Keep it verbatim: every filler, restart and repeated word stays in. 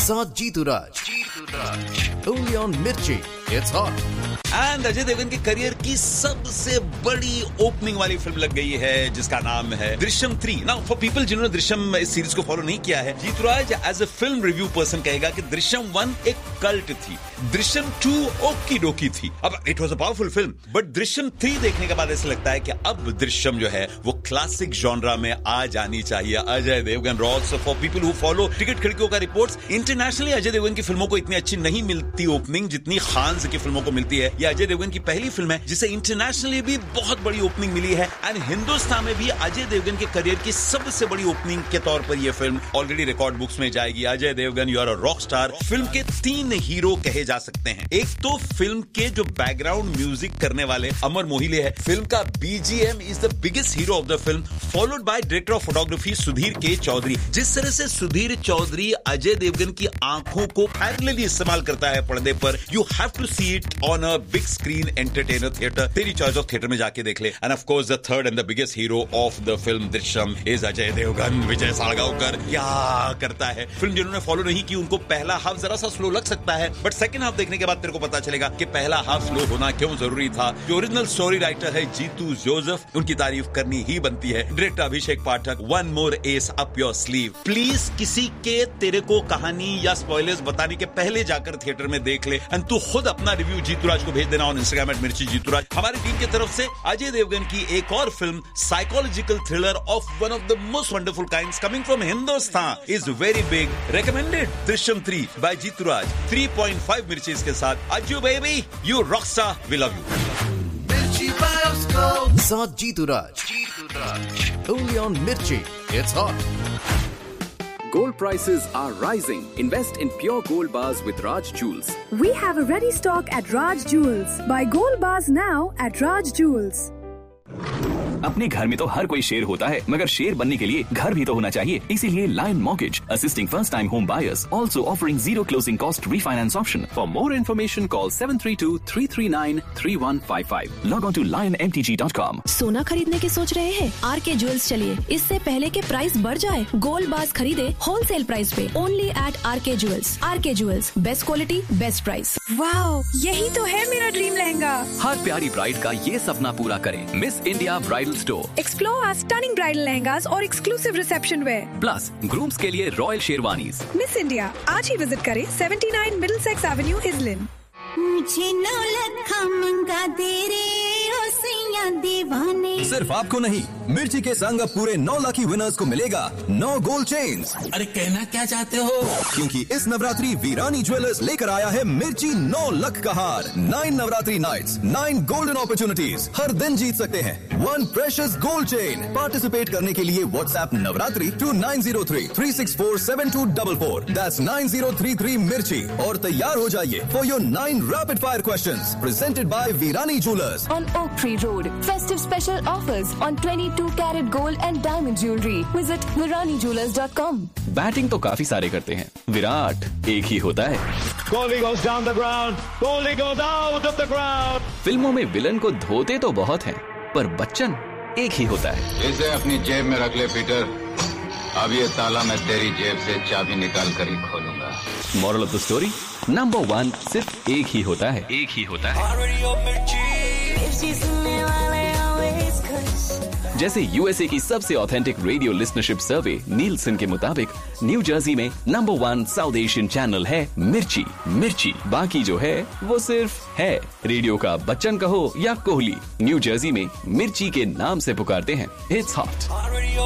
साथ जीतू राज। जीतू राज only on मिर्ची, it's hot. And Ajay Devgan के करियर की सबसे बड़ी ओपनिंग वाली फिल्म लग गई है जिसका नाम है Drishyam three. Now for people जिन्होंने दृश्यम इस सीरीज को फॉलो नहीं किया है, जीतू राज as a film review person कहेगा कि दृश्यम वन एक कल्ट थी, दृश्यम टू ओकी डोकी थी। अब it was a powerful film, but Drishyam three देखने के बाद ऐसा लगता है कि अब दृश्यम जो है वो क्लासिक जॉनरा में आ जानी चाहिए। Ajay Devgan Rawls for people who follow ticket खिड़कियों का रिपोर्ट्स, इंटरनेशनली अजय देवगन की फिल्मों को इतनी अच्छी नहीं मिलती ओपनिंग जितनी खान की फिल्मों को मिलती है। यह अजय देवगन की पहली फिल्म है जिसे इंटरनेशनली भी बहुत बड़ी ओपनिंग मिली है एंड हिंदुस्तान में भी अजय देवगन के करियर की सबसे बड़ी ओपनिंग के तौर पर यह फिल्म ऑलरेडी रिकॉर्ड बुक्स में जाएगी। Ajay Devgan you are a rock star. Film के तीन हीरो कहे जा सकते हैं। एक तो फिल्म के जो बैकग्राउंड म्यूजिक करने वाले अमर मोहिले है, फिल्म का BGM is the biggest hero of the film, followed by director of photography Sudhir के चौधरी। जिस तरह से सुधीर चौधरी अजय देवगन की आंखों को पैरेलली इस्तेमाल करता है पर्दे पर, you have to see it on a big screen entertainer theatre. तेरी चॉइस ऑफ थिएटर में जाके देख ले। End of course the third and the biggest hero of the film Drishyam is Ajay Devgan. विजय सालगांवकर क्या करता है। फिल्म जिन्होंने फॉलो नहीं की उनको पहला हाफ जरा सा स्लो लग सकता है, बट सेकंड हाफ देखने के बाद तेरे को पता चलेगा कि पहला हाफ स्लो होना क्यों जरूरी था। जो ओरिजिनल स्टोरी राइटर है जीतू जोसेफ, उनकी तारीफ करनी ही बनती है। Director Abhishek Pathak, one more S up your sleeve. Please किसी के तेरे को कहानी या स्पॉयलर्स बताने के पहले जाकर थिएटर में देख ले एंड तू खुद अपना रिव्यू जीतूराज को भेज देना ऑन इंस्टाग्राम एट मिर्ची जीतूराज। हमारी टीम की तरफ से अजय देवगन की एक और film psychological thriller of one of the most wonderful kinds coming from Hindustan is very big, recommended Drishyam three by जीतूराज। Three point five मिर्ची के साथ Ajju baby you Rockstar we love you. साथ जीतू राज। जीतू राज ओनली ऑन मिर्ची, it's hot. Gold prices are rising. Invest in pure gold bars with Raj Jewels. We have a ready stock at Raj Jewels. Buy gold bars now at Raj Jewels. अपने घर में तो हर कोई शेर होता है, मगर शेर बनने के लिए घर भी तो होना चाहिए। इसीलिए lion mortgage assisting first time home buyers, also offering zero closing cost refinance option. For more information call seven three to three three nine three one five five. Log on to lion M T G dot com. सोना खरीदने की सोच रहे हैं? Are के jewels चलिए, इससे पहले के प्राइस बढ़ जाए। गोल्ड बार्स खरीदे होलसेल प्राइस पे ओनली एट आर के ज्वेल्स। आर के jewels, best quality best price. Wow, यही तो है मेरा ड्रीम लहंगा। हर प्यारी ब्राइड का ये सपना पूरा करें miss India bridal store. Explore our stunning bridal lehengas और exclusive reception wear. Plus grooms के लिए रॉयल शेरवानीज। मिस इंडिया आज ही विजिट करें सेवेंटी नाइन मिडलसेक्स एवेन्यू इजलिन। मुझे नौलखा मंगा दे रे ओ सैया दीवाने। सिर्फ आपको नहीं, मिर्ची के संग अब पूरे नौ लाखी विनर्स को मिलेगा नौ गोल्ड चेन्स। अरे कहना क्या चाहते हो? क्योंकि इस नवरात्रि वीरानी ज्वेलर्स लेकर आया है मिर्ची नौ लख का हार। Nine Navratri nights, nine golden opportunities. हर दिन जीत सकते हैं one precious gold chain. Participate करने के लिए WhatsApp Navratri to nine zero three three six four seven to double four. That's nine zero three three मिर्ची और तैयार हो जाइए for your nine rapid fire questions presented by Virani jewellers on Oak Tree Road. Festive special offers on twenty-two carat gold and diamond jewelry. Visit virani jewelers dot com. Batting तो काफी सारे करते हैं, विराट एक ही होता है। Kohli goes down the ground. Kohli goes out of the ground. फिल्मों में विलन को धोते तो बहुत हैं, पर बच्चन एक ही होता है। इसे अपनी जेब में रख ले पीटर। अब ये ताला मैं तेरी जेब से चाबी निकाल कर ही खोलूंगा। Moral of the story, number one सिर्फ एक ही होता है। एक ही होता है। जैसे यूएसए की सबसे ऑथेंटिक रेडियो लिसनरशिप सर्वे नीलसन के मुताबिक न्यू जर्सी में number one south Asian channel है मिर्ची। मिर्ची बाकी जो है वो सिर्फ है। रेडियो का बच्चन कहो या कोहली, न्यू जर्सी में मिर्ची के नाम से पुकारते हैं। It's hot.